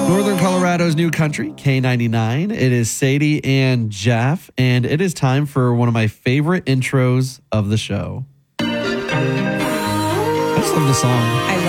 Northern Colorado's new country, K99. It is Sadie and Jeff, and it is time for one of my favorite intros of the show. I just love the song. I